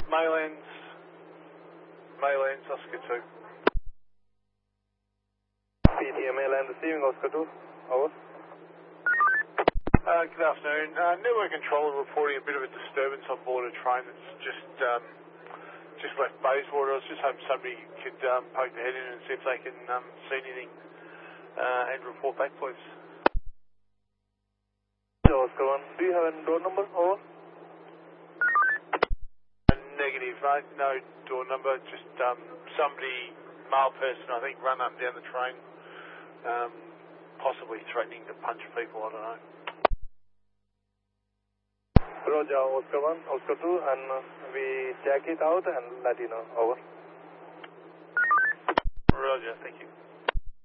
Maylands, Oscar 2. PTM Mayland receiving, Oscar 2. Over. Good afternoon. Network controller reporting a bit of a disturbance on board a train that's just left Bayswater. I was just hoping somebody could poke their head in and see if they can see anything and report back, please. Oscar 1. Do you have a door number? Over. Negative, mate. No door number. Just somebody, male person, I think, run up and down the train, possibly threatening to punch people. I don't know. Roger, Oscar 1, Oscar 2, and we check it out and let you know. Over. Roger, thank you.